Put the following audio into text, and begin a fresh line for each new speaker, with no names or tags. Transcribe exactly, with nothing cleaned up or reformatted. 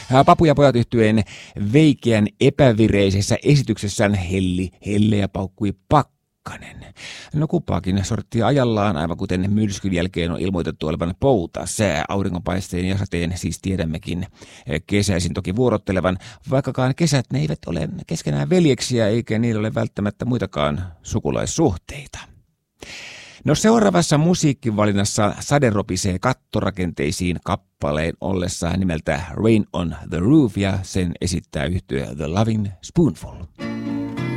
Papu ja pojat -yhtyeen veikeän epävireisessä esityksessään Helli, Helle ja paukkui Pakkanen. No kumpaakin sorttia ajallaan, aivan kuten myrskyn jälkeen on ilmoitettu olevan pouta sää auringonpaisteen ja sateen, siis tiedämmekin kesäisin toki vuorottelevan, vaikkakaan kesät ne eivät ole keskenään veljeksiä eikä niillä ole välttämättä muitakaan sukulaissuhteita. No seuraavassa musiikkivalinnassa sade ropisee kattorakenteisiin kappaleen ollessa nimeltä Rain on the Roof ja sen esittää yhtye The Loving Spoonful.